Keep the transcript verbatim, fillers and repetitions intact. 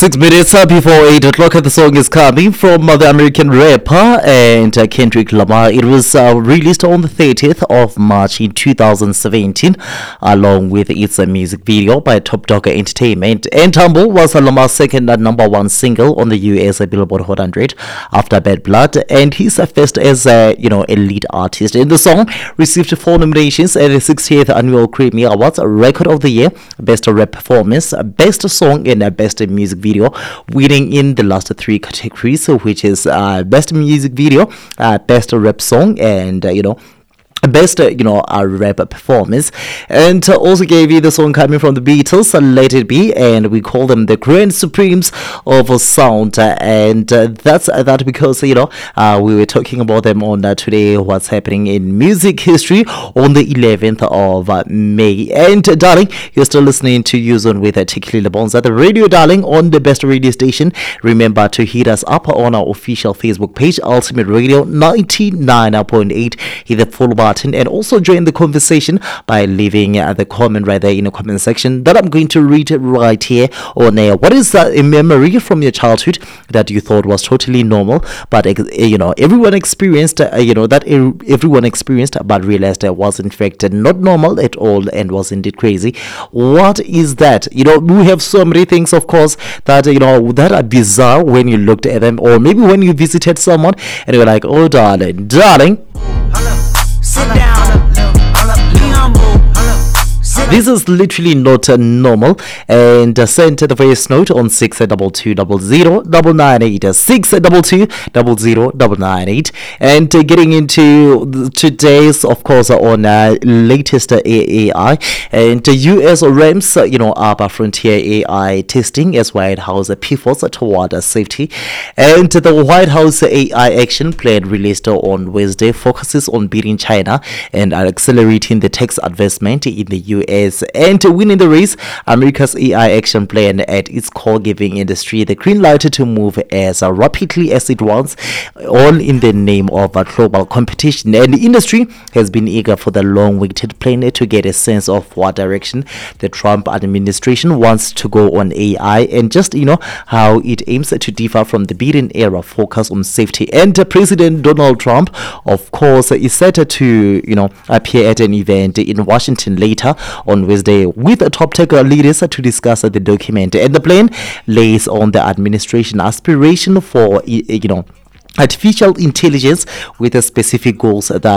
Six minutes uh, before eight o'clock, the song is coming from uh, the American rapper and uh, Kendrick Lamar. It was uh, released on the thirtieth of March in two thousand seventeen, along with its uh, music video by Top Dog Entertainment. And Tumble was uh, Lamar's second uh, number one single on the U S uh, Billboard Hot one hundred after Bad Blood, and his uh, first as uh, you know a lead artist. And the song received four nominations at the sixtieth Annual Grammy Awards: Record of the Year, Best Rap Performance, Best Song, and uh, Best Music Video, winning in the last three categories, which is uh, Best Music Video, uh, Best Rap Song, and uh, you know best uh, you know uh, rap performance. And uh, also gave you the song coming from the Beatles, uh, Let It Be, and we call them the Grand Supremes of uh, sound, uh, and uh, that's uh, that because you know uh, we were talking about them on uh, today, what's happening in music history on the eleventh of uh, May. And uh, darling, you're still listening to You Zone with uh, Tikili Lebons at the radio, darling, on the best radio station. Remember to hit us up on our official Facebook page, Ultimate Radio ninety-nine point eight. Hit the follow button and also join the conversation by leaving uh, the comment right there in the comment section that I'm going to read right here on air. What is uh, a memory from your childhood that you thought was totally normal, but uh, you know everyone experienced uh, you know that everyone experienced but realized it was in fact not normal at all and was indeed crazy? What is that? You know, we have so many things, of course, that you know that are bizarre when you looked at them, or maybe when you visited someone and you're like, oh darling, darling, sit down, be humble. this is literally not uh, normal. And uh, send the voice note on six double two double zero double nine eight, six double two double zero double nine eight. And uh, getting into today's, of course, uh, on uh, latest uh, A I and uh, U S Rams, uh, you know, Arbor Frontier A I testing as White House uh, pivots toward uh, safety. And the White House A I action plan released uh, on Wednesday focuses on beating China and uh, accelerating the tax advancement in the U S and winning the race. America's A I action plan at its core, giving industry the green light to move as uh, rapidly as it wants, all in the name of uh, global competition. And the industry has been eager for the long-awaited plan to get a sense of what direction the Trump administration wants to go on A I, and just you know how it aims to differ from the Biden era focus on safety. And uh, President Donald Trump, of course, is set to you know appear at an event in Washington later on Wednesday with the top tech leaders to discuss the document. And the plan lays on the administration aspiration for you know artificial intelligence with specific goals that